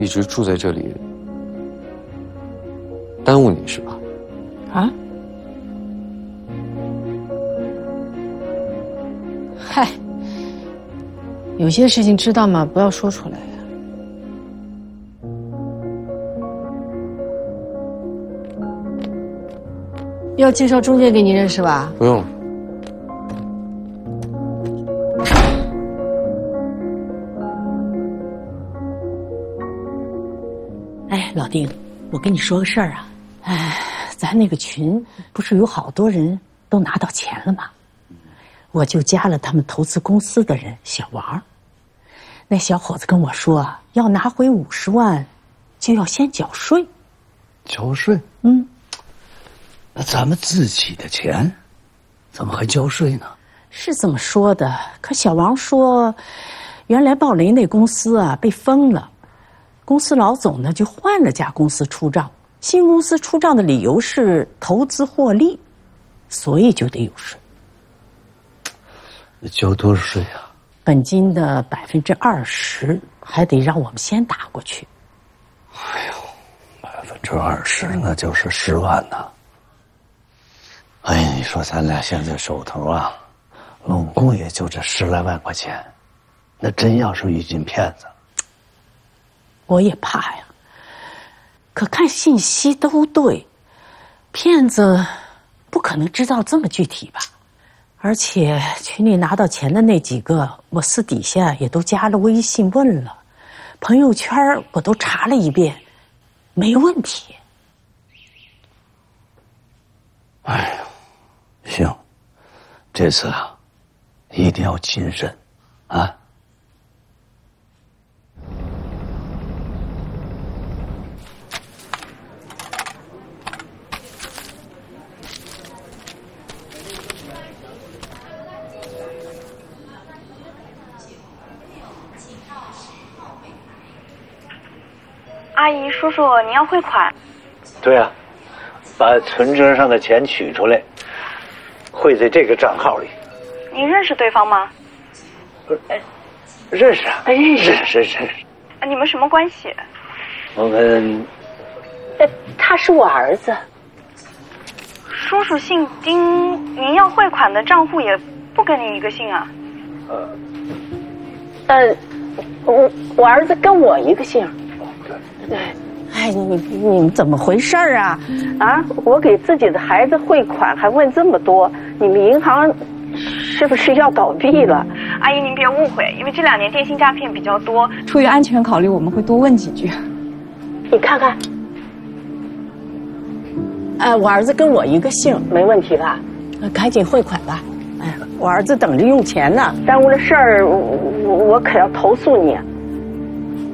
一直住在这里，耽误你是吧？ 啊？嗨，有些事情知道吗？不要说出来呀。要介绍中介给你认识吧？ 不用了。 哎，老丁，我跟你说个事儿啊。哎，咱那个群不是有好多人都拿到钱了吗？我就加了他们投资公司的人小王。那小伙子跟我说，要拿回50万，就要先缴税。 缴税？ 嗯。 那咱们自己的钱，怎么还交税呢？ 是这么说的，可小王说，原来鲍雷那公司啊被封了，公司老总呢就换了家公司出账，新公司出账的理由是投资获利，所以就得有税。 那交多少税啊？ 本金的20%，还得让我们先打过去。 哎呦，20%那就是10万呐。哎呀，你说咱俩现在手头啊，拢共也就这10来万块钱，那真要是遇进骗子， 我也怕呀。可看信息都对，骗子不可能知道这么具体吧？而且群里拿到钱的那几个，我私底下也都加了微信问了，朋友圈我都查了一遍，没问题。 哎呦，行，这次啊，一定要谨慎，啊。 阿姨、叔叔，您要汇款？ 对啊，把存折上的钱取出来，汇在这个账号里。 您认识对方吗？ 认识啊，认识。 你们什么关系？ 我们， 他是我儿子。 叔叔姓丁，您要汇款的账户也不跟您一个姓啊？ 我儿子跟我一个姓。对，哎，你们怎么回事啊？啊，我给自己的孩子汇款还问这么多，你们银行是不是要倒闭了？ 阿姨您别误会，因为这2年电信诈骗比较多， 出于安全考虑，我们会多问几句。 你看看，我儿子跟我一个姓，没问题吧？赶紧汇款吧！哎，我儿子等着用钱呢，耽误了事儿，我可要投诉你。